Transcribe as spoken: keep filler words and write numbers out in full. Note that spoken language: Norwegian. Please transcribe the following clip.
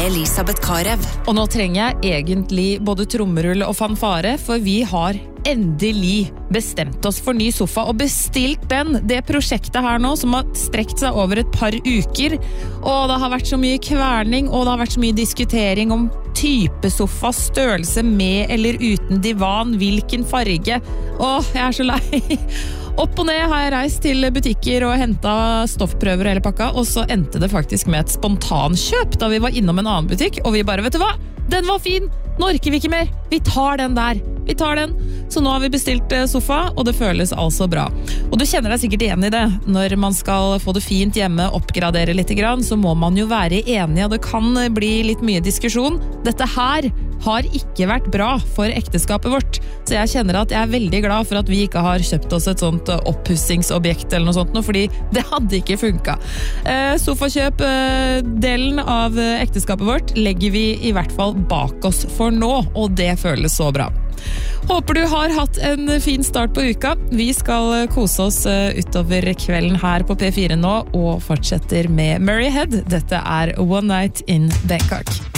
Elisabeth Karev. Og nå trenger jeg egentlig både trommerull og fanfare, for vi har endelig bestemt oss for ny sofa og bestilt den, det prosjektet her nå som har strekt seg over et par uker, og det har vært så mye kverning, og det har vært så mye diskutering om type sofa, størrelse med eller uten divan, hvilken farge. Åh, jeg er så lei. Opp og ned har jeg reist til butikker og hentet stoffprøver hele pakka, og så endte det faktisk med et spontankjøp da vi var innom en annen butikk, og vi bare, vet du hva? Den var fin! Nå orker vi ikke mer! Vi tar den der! Vi tar den! Så nå har vi bestilt sofa, og det føles altså bra. Og du kjenner deg sikkert igjen i det. Når man skal få det fint hjemme, oppgradere litt grann, så må man jo være enig, og det kan bli litt mye diskusjon. Dette her har ikke vært bra for ekteskapet vårt, så jeg kjenner at jeg er veldig glad for at vi ikke har kjøpt oss et sånt oppussingsobjekt eller noe sånt, fordi det hadde ikke funket. Eh, Sofakjøp-delen av ekteskapet vårt legger vi i hvert fall bak oss for nå, og det føles så bra. Håper du har hatt en fin start på uka. Vi skal kose oss utover kvelden her på P fire nå, og fortsetter med Murray Head. Dette er One Night in Bangkok.